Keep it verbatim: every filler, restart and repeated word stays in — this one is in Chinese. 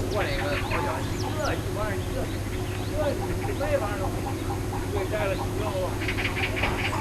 过那个好像这一玩意儿这这这玩意儿，对，摘了折了。